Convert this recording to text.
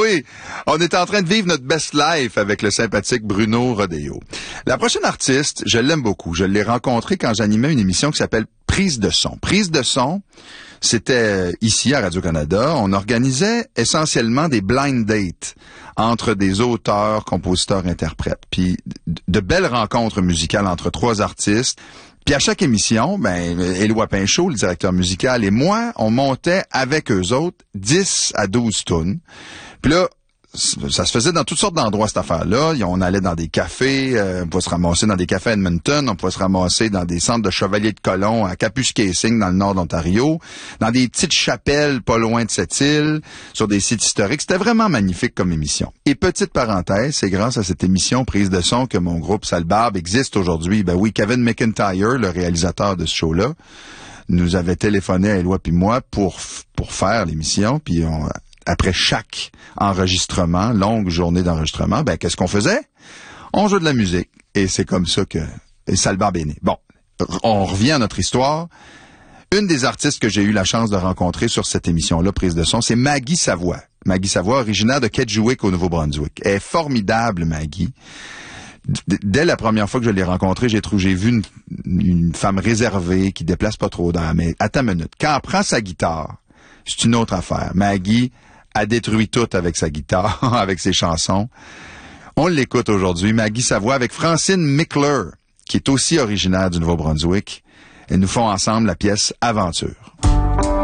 oui, on est en train de vivre notre best life avec le sympathique Bruno Rodeo. La prochaine artiste, je l'aime beaucoup. Je l'ai rencontrée quand j'animais une émission qui s'appelle Prise de son. Prise de son, c'était ici à Radio-Canada. On organisait essentiellement des blind dates entre des auteurs, compositeurs, interprètes. Puis de belles rencontres musicales entre trois artistes. Puis à chaque émission, Éloi Pinchot, le directeur musical, et moi, on montait avec eux autres 10 à 12 tunes. Puis là, ça se faisait dans toutes sortes d'endroits, cette affaire-là. On allait dans des cafés, on pouvait se ramasser dans des cafés à Edmonton, on pouvait se ramasser dans des centres de Chevalier de Colomb à Kapuskasing, dans le nord d'Ontario, dans des petites chapelles pas loin de cette île, sur des sites historiques. C'était vraiment magnifique comme émission. Et petite parenthèse, c'est grâce à cette émission Prise de son que mon groupe Salbarbe existe aujourd'hui. Ben oui, Kevin McIntyre, le réalisateur de ce show-là, nous avait téléphoné à Éloi puis moi pour faire l'émission, puis après chaque enregistrement, longue journée d'enregistrement, qu'est-ce qu'on faisait? On jouait de la musique. Et c'est comme ça que Salbarbe est né. Bon, on revient à notre histoire. Une des artistes que j'ai eu la chance de rencontrer sur cette émission-là, Prise de son, c'est Maggie Savoie. Maggie Savoie, originaire de Kedgewick au Nouveau-Brunswick. Elle est formidable, Maggie. Dès la première fois que je l'ai rencontrée, j'ai vu une femme réservée qui déplace pas trop d'air. Mais attends une minute. Quand elle prend sa guitare, c'est une autre affaire. Maggie a détruit tout avec sa guitare, avec ses chansons. On l'écoute aujourd'hui, Maggie Savoie, avec Francine Mickler, qui est aussi originaire du Nouveau-Brunswick. Elles nous font ensemble la pièce Aventure.